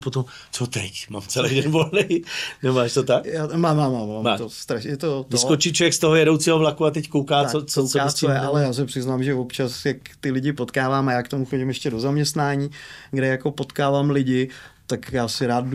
potom, co teď, mám celý den volný, nemáš to tak? Já, mám to strašně. Vyskočí člověk z toho jedoucího vlaku a teď kouká, tak, co je, ale já se přiznám, že občas, jak ty lidi potkávám a já k tomu chodím ještě do zaměstnání, kde jako potkávám lidi, tak já si rád